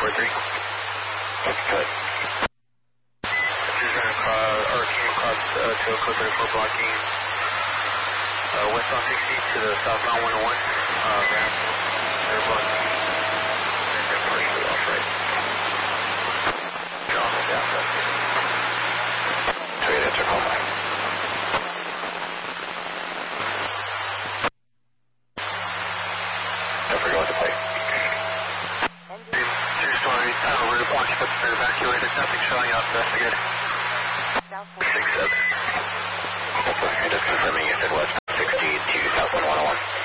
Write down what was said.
243. That's good. This is ran across, or came across to a code 34 blocking west on 60 to the southbound 101. Ramp, they're blocking, and they're partially off right. They're almost after us. So you answer call 9. Don't forget what to play. Two-story tunnel roof, occupants are evacuated, nothing showing up, investigate. 6-7. That's fine. Just confirming you said west 60 to south 101.